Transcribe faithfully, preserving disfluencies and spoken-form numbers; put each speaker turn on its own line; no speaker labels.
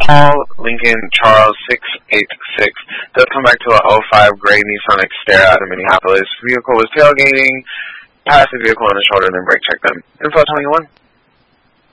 Paul Lincoln Charles six eight six does come back to a oh five gray Nissan Xterra out of Minneapolis. Vehicle was tailgating, passed the vehicle on the shoulder and then brake checked them. Info twenty-one.